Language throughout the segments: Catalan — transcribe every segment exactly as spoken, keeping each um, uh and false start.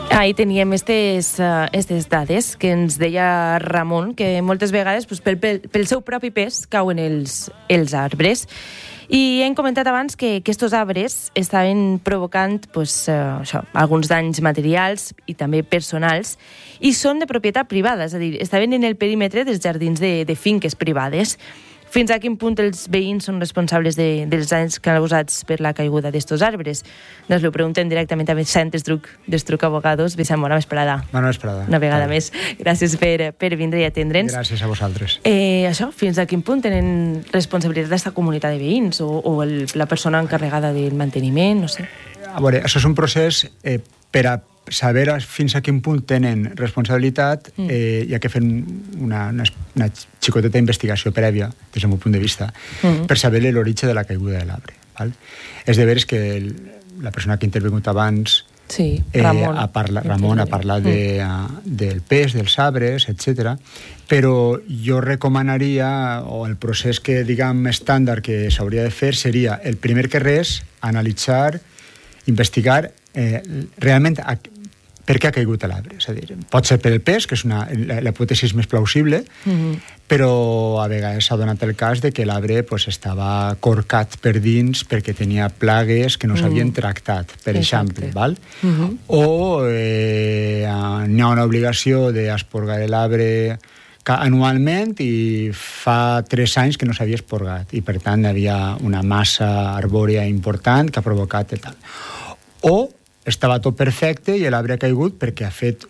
Ahí teníem estes, uh, estes dades que ens deia Ramon, que moltes vegades pues, pel, pel, pel seu propi pes cauen els, els arbres. I hem comentat abans que aquests arbres estaven provocant pues, uh, això, alguns danys materials i també personals i són de propietat privada, és a dir, estaven en el perímetre dels jardins de, de finques privades. Fins a quin punt els veïns són responsables de, dels danys causats per la caiguda d'estos arbres? Doncs ho preguntem directament a Vicent Estruc, d'Estruc Abogados. Vicent, bona vesprada. Bona vesprada. Una vegada vale. més. Gràcies per, per vindre i atendre'ns. Gràcies a vosaltres. Eh, això, fins a quin punt tenen responsabilitat d'esta comunitat de veïns o, o el, la persona encarregada del manteniment, no sé? A veure, això és un procés eh, per a saber fins a quin punt tenen responsabilitat, eh, hi ha que fer una, una, una xicoteta investigació prèvia, des del meu punt de vista, mm. per saber l'origen de la caiguda de l'arbre. Val? És de veres que el, la persona que ha intervingut abans, sí, Ramon, eh, ha parla, Ramon ha parlat de, mm. del pes dels arbres, etcètera. Però jo recomanaria, o el procés que, diguem, estàndard que s'hauria de fer seria, el primer que res, analitzar, investigar eh, realment a, per què ha caigut l'arbre. És a dir, pot ser per el pes, que és una, la hipòtesi més plausible, mm-hmm. però a vegades s'ha donat el cas de que l'arbre pues, estava corcat per dins perquè tenia plagues que no s'havien mm. tractat, per Exacte. exemple. Val? Mm-hmm. O eh, n'hi ha una obligació d'esporgar l'arbre anualment i fa tres anys que no s'havia esporgat i per tant hi havia una massa arbòria important que ha provocat el tal. O estava tot perfecte i l'arbre ha caigut perquè ha fet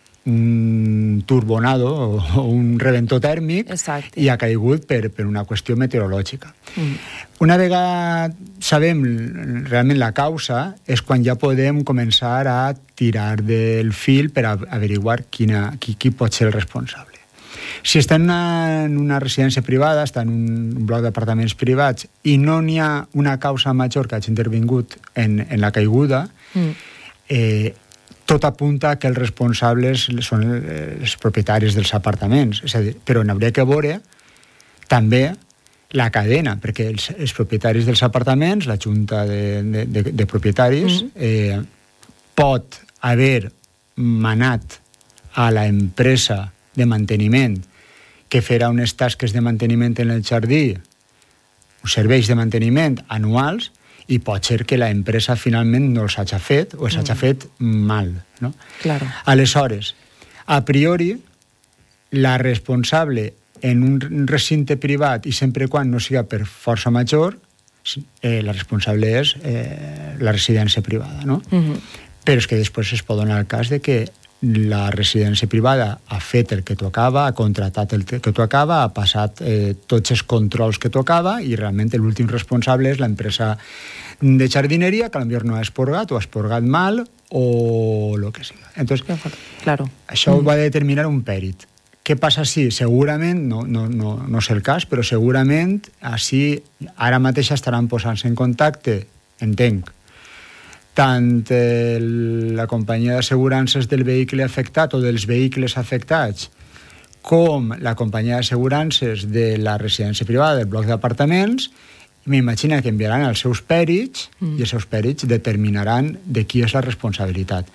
un turbonado o un reventó tèrmic Exacte. i ha caigut per, per una qüestió meteorològica. Mm. Una vegada sabem realment la causa és quan ja podem començar a tirar del fil per averiguar quina, qui, qui pot ser el responsable. Si està en una, en una residència privada, està en un bloc d'apartaments privats i no n'hi ha una causa major que hagi intervingut en, en la caiguda, mm. eh, tot apunta que els responsables són els propietaris dels apartaments. És a dir, però n'hauria que veure també la cadena, perquè els, els propietaris dels apartaments, la junta de, de, de, de propietaris, mm. eh, pot haver manat a la empresa de manteniment que farà unes tasques de manteniment en el jardí, uns serveis de manteniment anuals, i pot ser que la empresa finalment no els hagi fet o els hagi mm. fet mal. No? Claro. Aleshores, a priori, la responsable en un recinte privat i sempre quan no siga per força major, eh, la responsable és eh, la residència privada. No? Mm-hmm. Però és que després es pot donar el cas de que la residència privada ha fet el que tocava, ha contratat el que tocava, ha passat eh, tots els controls que tocava i realment l'últim responsable és l'empresa de jardineria que potser no ha esporgat o ha esporgat mal o el que sigui. Entonces, claro. Això mm. va determinar un pèrit. Què passa si? Segurament, no, no, no, no és el cas, però segurament així ara mateix estaran posant-se en contacte, entenc, tant el, la companyia d'assegurances del vehicle afectat o dels vehicles afectats com la companyia d'assegurances de la residència privada del bloc d'apartaments, m'imagino que enviaran els seus pèrits mm. i els seus pèrits determinaran de qui és la responsabilitat.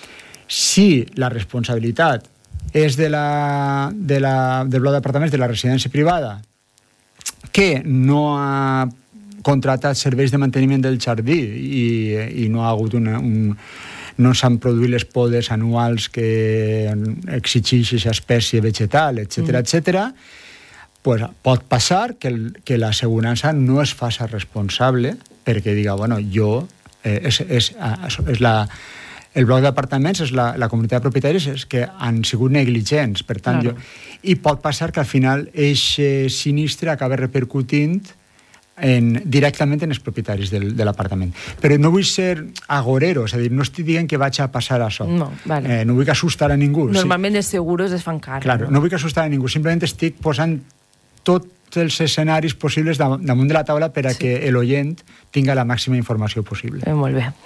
Si la responsabilitat és de la, de la, del bloc d'apartaments de la residència privada que no ha contratat serveis de manteniment del jardí i, i no ha hagut una, un, no s'han produït les podes anuals que exigeix aquesta espècie vegetal, etcètera, mm. etcètera, pues pot passar que, el, que l'assegurança no es faci responsable perquè diga, bueno, jo eh, és, és, és la, el bloc d'apartaments, és la, la comunitat de propietaris és que han sigut negligents, per tant, claro. jo, i pot passar que al final aquest sinistre acaba repercutint En, directament en els propietaris del, de l'apartament. Però no vull ser agorero, és a dir, no estic dient que vaig a passar això. No, vale. eh, no vull assustar a ningú. Normalment sí. els seguros es fan car. Claro, no? no vull assustar a ningú, simplement estic posant tots els escenaris possibles damunt de la taula per a sí. que l'oient tinga la màxima informació possible. Eh, molt bé.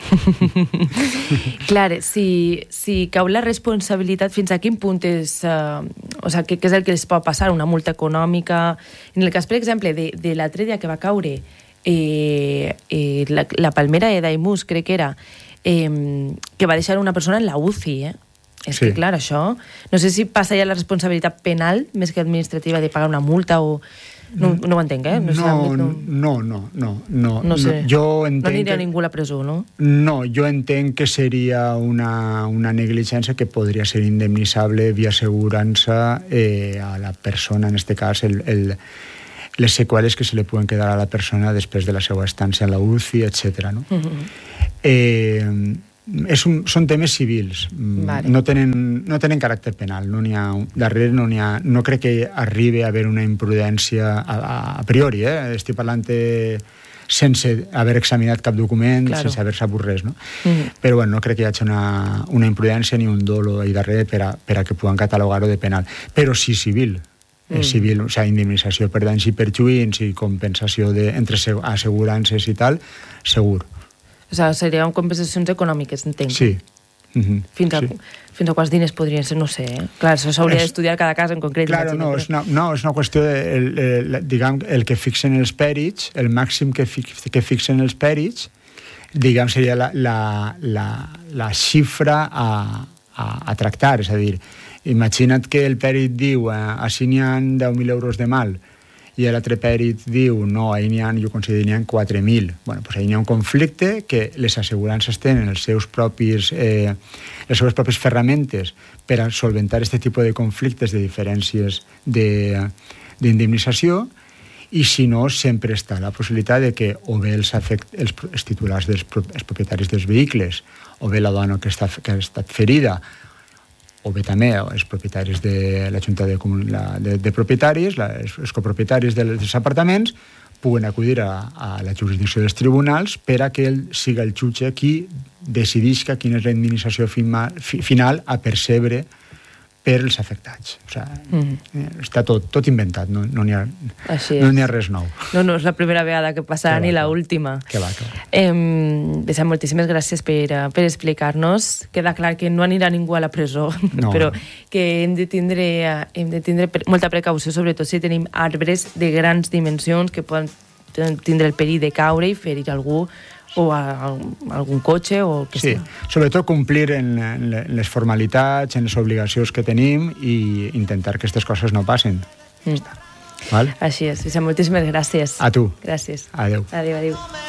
Clar, si, si cau la responsabilitat, fins a quin punt és... Uh, o sigui, què és el que els pot passar? Una multa econòmica? En el cas, per exemple, de, de l'altre dia que va caure eh, eh, la, la palmera de Daimús, crec que era, eh, que va deixar una persona en la U C I, eh? És Sí. que, clar, això... No sé si passa ja la responsabilitat penal més que administrativa de pagar una multa o... No, no ho entenc, eh? No, sé l'àmbit, no, no, no, no. No sé. Jo No entenc anirà que... ningú a la presó, no? No, jo entenc que seria una, una negligència que podria ser indemnitzable via assegurança eh, a la persona, en este cas, el, el, les seqüeles que se li poden quedar a la persona després de la seva estància en la U C I, etcètera. No? Uh-huh. eh, és un, són temes civils, Vale. no, tenen, no tenen caràcter penal, no n'hi ha, darrere no n'hi ha, no crec que arribi a haver una imprudència a, a, a priori, eh? Estic parlant de, sense haver examinat cap document, claro. sense haver sabut res, no? Mm. Però bueno, no crec que hi hagi una, una imprudència ni un dolo ahí darrere per a, per a que puguen catalogar-ho de penal. Però sí civil, mm. civil, o sigui, indemnització per danys i perjuïns i compensació de, entre assegurances i tal, segur. O sigui, serien compensacions econòmiques, entenc. Sí. Mm-hmm. Fins, a, sí. fins a quants diners podrien ser, no sé. Eh? Clar, això s'hauria d'estudiar cada cas en concret. Claro, no, és una, no, és una qüestió de, el, el, diguem, el que fixen els pèrits, el màxim que, fix, que fixen els pèrits, diguem, seria la, la, la, la xifra a, a, a tractar. És a dir, imagina't que el pèrit diu eh, així n'hi ha deu mil euros de mal, i l'altre pèrit diu, no, ahir n'hi ha, jo considero n'hi ha quatre mil. Bueno, doncs ahir n'hi ha un conflicte que les assegurances tenen els seus propis, eh, les seves pròpies ferramentes per a solventar aquest tipus de conflictes, de diferències d'indemnització, i si no, sempre està la possibilitat de que o bé els, afect, els, els titulars dels els propietaris dels vehicles, o bé la dona que, està, que ha estat ferida, o bé també els propietaris de la Junta de, de, de Propietaris, la, els, els copropietaris dels apartaments, puguen acudir a, a la jurisdicció dels tribunals per a que ell siga el jutge qui decidisca quina és la indemnització final a percebre per els afectats. O sigui, mm. està tot, tot inventat, no n'hi no ha, no ha res nou. No, no és la primera vegada que passa ni l'última. Que va, que va. Eh, Vicent, moltíssimes gràcies per, per explicar-nos. Queda clar que no anirà ningú a la presó, no, però no. que hem de tindre, hem de tindre molta precaució, sobretot si tenim arbres de grans dimensions que poden tindre el perill de caure i ferir algú o a, a algun cotxe o el que sí, sigui. Sobretot complir en, en les formalitats, en les obligacions que tenim i intentar que aquestes coses no passen. Mm. Val? Així és. Vicent, moltíssimes gràcies. A tu. Gràcies. Adéu. Adéu, adéu.